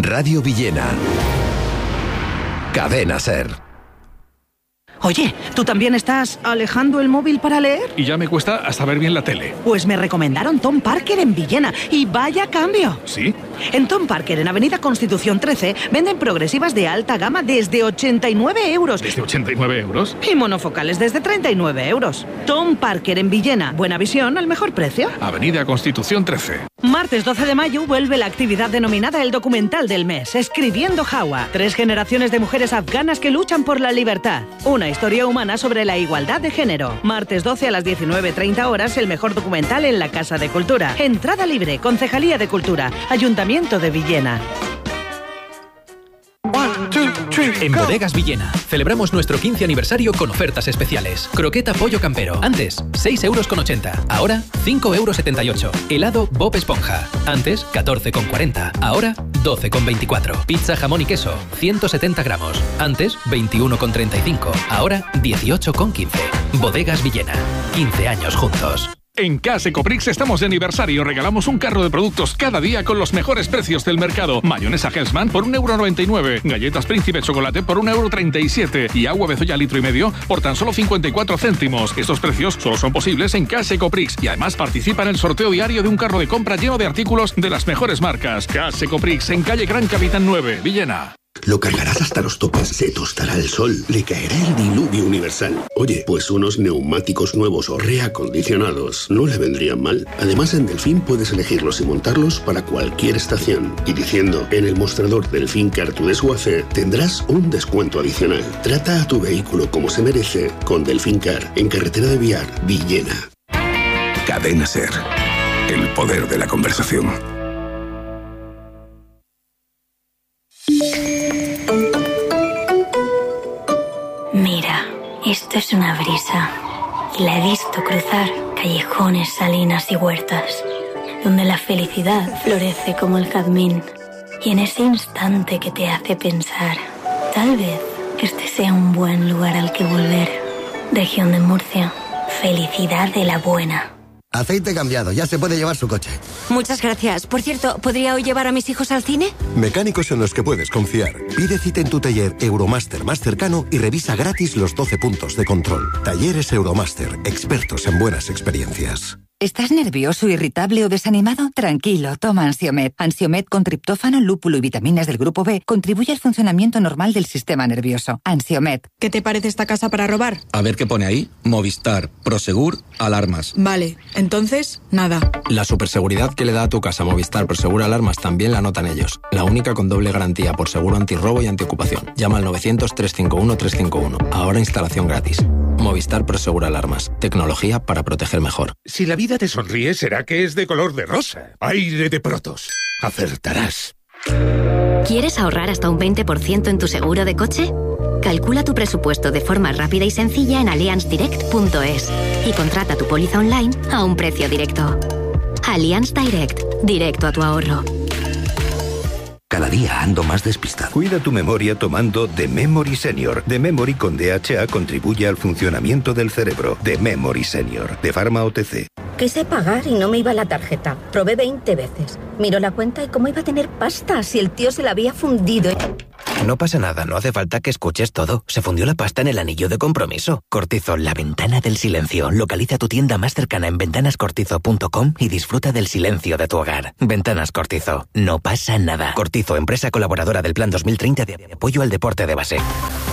Radio Villena. Cadena SER. Oye, ¿tú también estás alejando el móvil para leer? Y ya me cuesta hasta ver bien la tele. Pues me recomendaron Tom Parker en Villena. Y vaya cambio. ¿Sí? En Tom Parker, en Avenida Constitución 13, venden progresivas de alta gama desde 89 euros. ¿Desde 89 euros? Y monofocales desde 39 euros. Tom Parker en Villena. Buena visión al mejor precio. Avenida Constitución 13. Martes 12 de mayo vuelve la actividad denominada el documental del mes, Escribiendo Hawa. 3 generaciones de mujeres afganas que luchan por la libertad. Una historia humana sobre la igualdad de género. Martes 12 a las 19:30 horas, el mejor documental en la Casa de Cultura. Entrada libre, Concejalía de Cultura, Ayuntamiento de Villena. En Bodegas Villena celebramos nuestro 15 aniversario con ofertas especiales. Croqueta pollo campero, antes 6,80 €, ahora 5,78 €. Helado Bob Esponja, antes 14,40, ahora 12,24. Pizza jamón y queso, 170 gramos, antes 21,35, ahora 18,15. Bodegas Villena, 15 años juntos. En Cash Ecoprix estamos de aniversario. Regalamos un carro de productos cada día con los mejores precios del mercado. Mayonesa Hellsman por 1,99 €. Galletas Príncipe Chocolate por 1,37 € y agua Bezoya litro y medio por tan solo 54 céntimos. Estos precios solo son posibles en Cash Ecoprix y además participa en el sorteo diario de un carro de compra lleno de artículos de las mejores marcas. Cash Ecoprix en calle Gran Capitán 9, Villena. Lo cargarás hasta los topes, se tostará el sol, le caerá el diluvio universal. Oye, pues unos neumáticos nuevos o reacondicionados no le vendrían mal. Además, en Delfín puedes elegirlos y montarlos para cualquier estación. Y diciendo, en el mostrador Delfín Car to Desguace, tendrás un descuento adicional. Trata a tu vehículo como se merece con Delfín Car, en carretera de Viar, Villena. Cadena SER. El poder de la conversación. Mira, esto es una brisa y la he visto cruzar callejones, salinas y huertas, donde la felicidad florece como el jazmín. Y en ese instante que te hace pensar, tal vez este sea un buen lugar al que volver. Región de Murcia, felicidad de la buena. Aceite cambiado, ya se puede llevar su coche. Muchas gracias. Por cierto, ¿podría hoy llevar a mis hijos al cine? Mecánicos en los que puedes confiar. Pide cita en tu taller Euromaster más cercano y revisa gratis los 12 puntos de control. Talleres Euromaster, expertos en buenas experiencias. ¿Estás nervioso, irritable o desanimado? Tranquilo, toma Ansiomed. Ansiomed con triptófano, lúpulo y vitaminas del grupo B contribuye al funcionamiento normal del sistema nervioso. Ansiomed. ¿Qué te parece esta casa para robar? A ver qué pone ahí. Movistar, Prosegur, alarmas. Vale, entonces, nada. La superseguridad que le da a tu casa Movistar Prosegur Alarmas también la notan ellos. La única con doble garantía por seguro antirrobo y antiocupación. Llama al 900-351-351. Ahora instalación gratis. Movistar Prosegur Alarmas. Tecnología para proteger mejor. Si la vida te sonríe, será que es de color de rosa. Aire de Protos. Acertarás. ¿Quieres ahorrar hasta un 20% en tu seguro de coche? Calcula tu presupuesto de forma rápida y sencilla en allianzdirect.es y contrata tu póliza online a un precio directo. Allianz Direct. Directo a tu ahorro. Cada día ando más despistado. Cuida tu memoria tomando The Memory Senior. The Memory con DHA contribuye al funcionamiento del cerebro. The Memory Senior, de Pharma OTC. Quise pagar y no me iba la tarjeta. Probé 20 veces. Miro la cuenta y cómo iba a tener pasta si el tío se la había fundido. No pasa nada, no hace falta que escuches todo. Se fundió la pasta en el anillo de compromiso. Cortizo, la ventana del silencio. Localiza tu tienda más cercana en ventanascortizo.com y disfruta del silencio de tu hogar. Ventanas Cortizo. No pasa nada. Cortizo, empresa colaboradora del Plan 2030 de apoyo al deporte de base.